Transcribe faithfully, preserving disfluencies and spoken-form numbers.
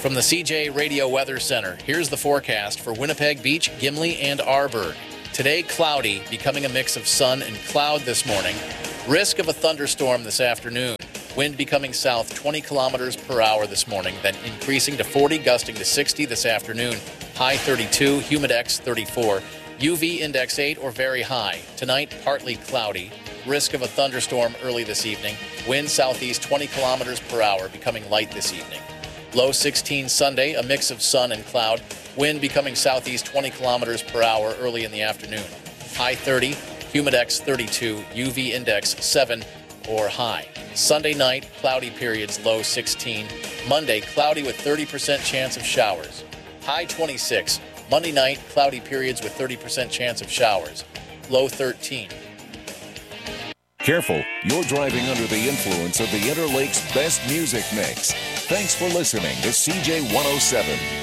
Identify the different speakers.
Speaker 1: From the C J Radio Weather Center, here's the forecast for Winnipeg Beach, Gimli, and Arborg. Today, cloudy, becoming a mix of sun and cloud this morning. Risk of a thunderstorm this afternoon. Wind becoming south twenty kilometers per hour this morning, then increasing to forty, gusting to sixty this afternoon. High thirty-two, humidex thirty-four. U V index eight or very high. Tonight, partly cloudy. Risk of a thunderstorm early this evening. Wind southeast twenty kilometers per hour, becoming light this evening. Low sixteen Sunday, a mix of sun and cloud. Wind becoming southeast twenty kilometers per hour early in the afternoon. High thirty, humidex thirty-two, U V index seven or high. Sunday night, cloudy periods, low sixteen. Monday, cloudy with thirty percent chance of showers. High twenty-six. Monday night, cloudy periods with thirty percent chance of showers. Low thirteen.
Speaker 2: Careful, you're driving under the influence of the Interlake's best music mix. Thanks for listening to C J one oh seven.